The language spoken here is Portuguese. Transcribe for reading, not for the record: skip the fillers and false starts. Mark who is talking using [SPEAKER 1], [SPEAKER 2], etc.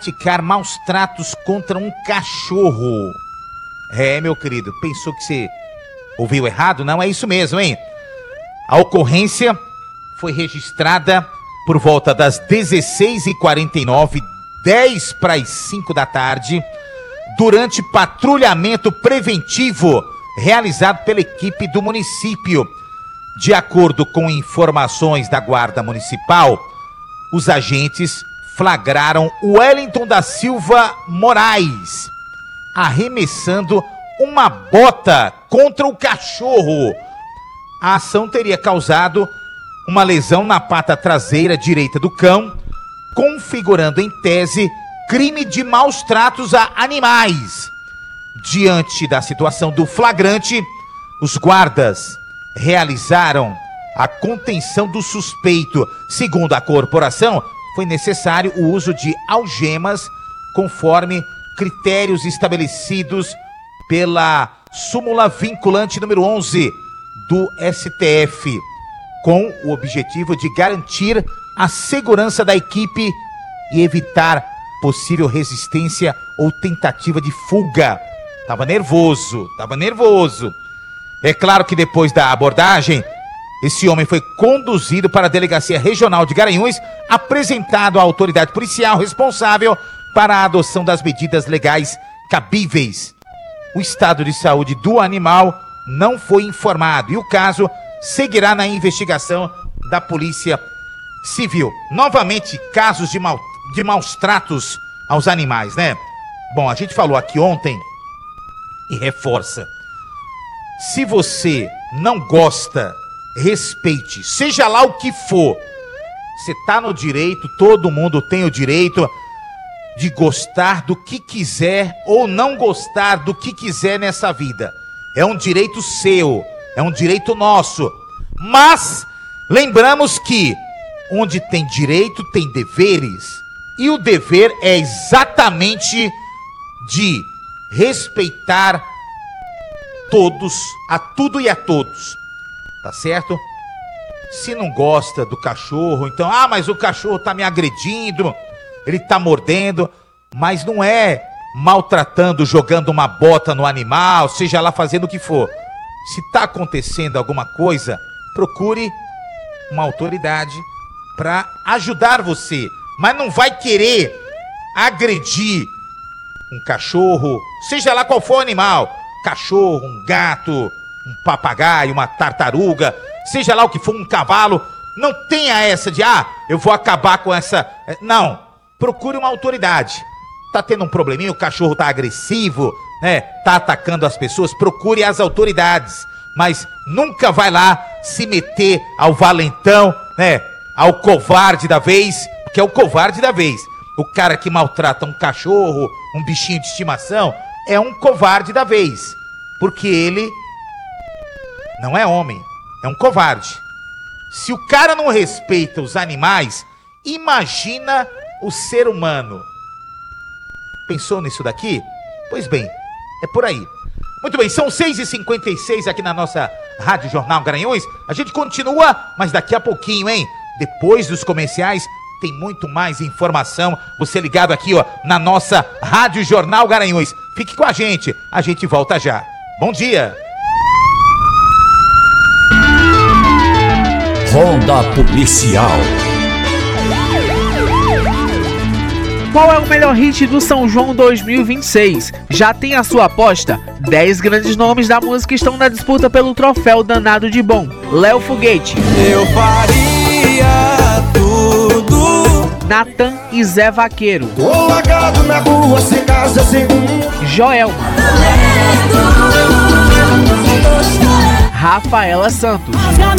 [SPEAKER 1] praticar maus tratos contra um cachorro. Meu querido, pensou que você ouviu errado? Não, é isso mesmo, hein? A ocorrência foi registrada por volta das 16h49, 16:50 da tarde, durante patrulhamento preventivo realizado pela equipe do município. De acordo com informações da Guarda Municipal, os agentes flagraram Wellington da Silva Moraes arremessando uma bota contra o cachorro. A ação teria causado uma lesão na pata traseira direita do cão, configurando em tese crime de maus tratos a animais. Diante da situação do flagrante, os guardas realizaram a contenção do suspeito. Segundo a corporação, foi necessário o uso de algemas conforme critérios estabelecidos pela súmula vinculante número 11 do STF, com o objetivo de garantir a segurança da equipe e evitar possível resistência ou tentativa de fuga. Tava nervoso. É claro que depois da abordagem, esse homem foi conduzido para a Delegacia Regional de Garanhuns, apresentado à autoridade policial responsável para a adoção das medidas legais cabíveis. O estado de saúde do animal não foi informado e o caso seguirá na investigação da Polícia Civil. Novamente, casos de maus tratos aos animais, né? Bom, a gente falou aqui ontem e reforça. Se você não gosta, respeite, seja lá o que for. Você tá no direito, todo mundo tem o direito de gostar do que quiser ou não gostar do que quiser nessa vida. É um direito seu, é um direito nosso. Mas lembramos que onde tem direito tem deveres. E o dever é exatamente de respeitar todos, a tudo e a todos. Tá certo? Se não gosta do cachorro, então, mas o cachorro tá me agredindo, ele tá mordendo, mas não é maltratando, jogando uma bota no animal, seja lá fazendo o que for. Se tá acontecendo alguma coisa, procure uma autoridade para ajudar você, mas não vai querer agredir um cachorro, seja lá qual for o animal, cachorro, um gato, um papagaio, uma tartaruga, seja lá o que for, um cavalo. Não tenha essa de, eu vou acabar com essa. Não, procure uma autoridade. Tá tendo um probleminha, o cachorro tá agressivo, né? Tá atacando as pessoas, procure as autoridades. Mas nunca vai lá se meter ao valentão, né? Ao covarde da vez, que é o covarde da vez. O cara que maltrata um cachorro, um bichinho de estimação, é um covarde da vez. Porque ele não é homem, é um covarde. Se o cara não respeita os animais, imagina o ser humano. Pensou nisso daqui? Pois bem, é por aí. Muito bem, são 6h56 aqui na nossa Rádio Jornal Garanhuns. A gente continua, mas daqui a pouquinho, hein? Depois dos comerciais, tem muito mais informação. Você ligado aqui, na nossa Rádio Jornal Garanhuns. Fique com a gente volta já. Bom dia!
[SPEAKER 2] Ronda Policial.
[SPEAKER 3] Qual é o melhor hit do São João 2026? Já tem a sua aposta? 10 grandes nomes da música estão na disputa pelo troféu Danado de Bom. Léo Foguete,
[SPEAKER 4] eu faria tudo.
[SPEAKER 3] Natan e Zé Vaqueiro,
[SPEAKER 4] Tô largado na rua, sem casa, sem
[SPEAKER 3] Joelma, Rafaela Santos,